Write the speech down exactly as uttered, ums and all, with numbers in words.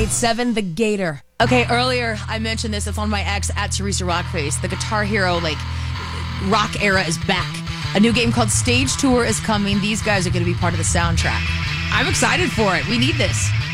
eight seven, The Gator. Okay, earlier I mentioned this. It's on my ex, at Teresa Rockface. The Guitar Hero, like, rock era is back. A new game called Stage Tour is coming. These guys are going to be part of the soundtrack. I'm excited for it. We need this.